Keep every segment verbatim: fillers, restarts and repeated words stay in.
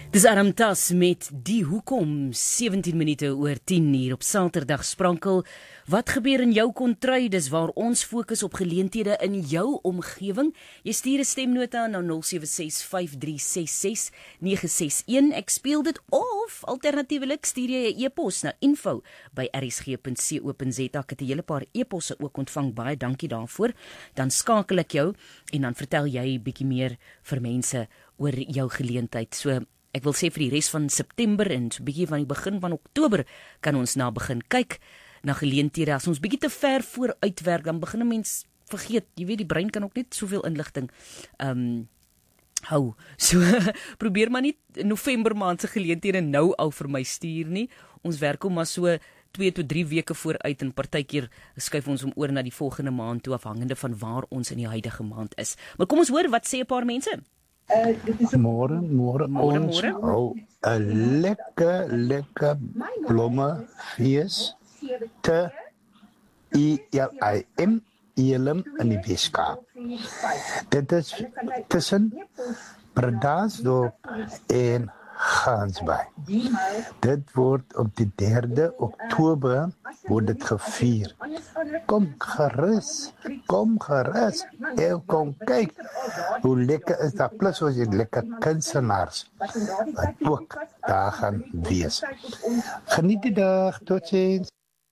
Dis Aramtas met die hoekom, sewentien minute oor tien hier op Saterdag sprankel. Wat gebeur in jou kontry? Dis waar ons fokus op geleenthede in jou omgewing. Jy stuur 'n stemnota na nul sewe ses vyf drie ses ses nege ses een. Ek speel dit of alternatiewelik stuur jy 'n e-pos na info by r s g punt co punt z a. Ek het 'n hele paar e-posse ook ontvang. Baie dankie daarvoor. Dan skakel ek jou en dan vertel jy bietjie meer vir mense oor jou geleentheid. So ek wil sê vir die res van September en so bietjie van die begin van Oktober kan ons na begin kyk na geleenthede. As ons bietjie te ver vooruitwerk, dan begin 'n mens vergeet. Jy weet, die brein kan ook net soveel inligting um, hou. So probeer maar nie November maand se geleenthede nou al vir my stuur nie. Ons werk hom maar so twee tot drie weke vooruit en partykeer skuif ons hom oor na die volgende maand toe, afhangende van waar ons in die huidige maand is. Maar kom ons hoor, wat sê 'n paar mense? Uh, môre, môre, Môre, ons môre. hou 'n lekker, lekker blommefees te I L I M Elim in die Weskaap. Dit is tussen Bredasdorp en Gansbaai. Dit word op die derde Oktober word dit gevier. Kom gerus, kom gerus. Heel kom kyk hoe lekker is dat. Plus ons het lekker kunstenaars wat ook daar gaan wees. Geniet die dag, totsiens.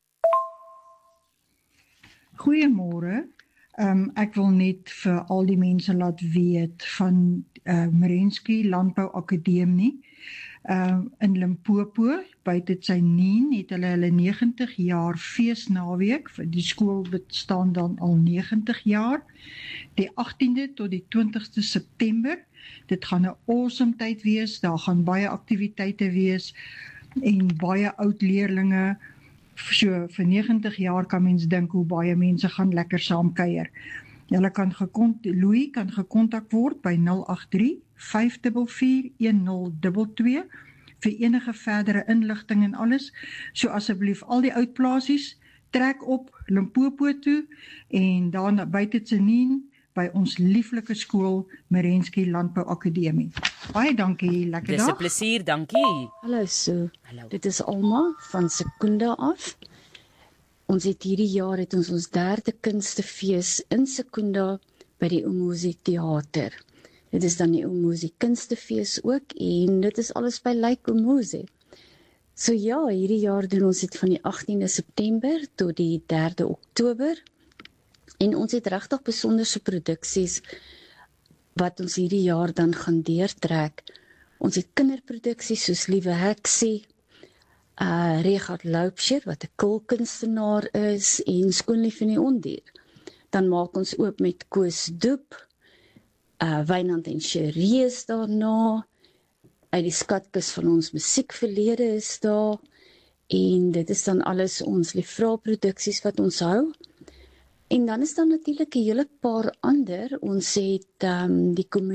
Goeiemôre. Um, ek wil net vir al die mense laat weet van uh, Merensky Landbou Akademie uh, in Limpopo. By dit sy nien het hulle hulle negentig jaar feesnaweek. Die skool bestaan dan al negentig jaar. Die agtiende tot die twintigste September. Dit gaan 'n awesome tyd wees. Daar gaan baie aktiwiteite wees en baie oud leerlinge. So vir negentig jaar kan mens dink hoe baie mense gaan lekker saam kuier. Julle kan gekont Louis kan gekontak word by nul agt drie vyf vier vier een nul twee twee vir enige verdere inligting en alles. So asseblief al die oud plasies trek op Limpopo toe en dan buite Tsenien by ons lieflike skool Merensky Landbou Akademie. Baie dankie, lekker dag. Dis 'n plesier, dankie. Hallo so. Hallo. Dit is Alma van Sekunda af. Ons het hierdie jaar het ons ons derde kunstefees in Sekunda by die Umuzi Theater. Dit is dan die Umuzi Kunstefees ook en dit is alles by Lake Umuzi. So ja, hierdie jaar doen ons dit van die agtiende September tot die derde Oktober. En ons het regtig besonderse produksies wat ons hierdie jaar dan gaan deurtrek. Ons het kinderproduksies soos Liewe Heksie, uh, Richard Loubser wat 'n kulkunstenaar is en Skoonlief in die Ondier. Dan maak ons oop met Koos Doep, uh, Wynand en Cherie is daarna, uit die skatkis van ons musiekverlede is daar, en dit is dan alles ons Liefvra produksies wat ons hou. En dan is daar natuurlik 'n hele paar ander. Ons het um, die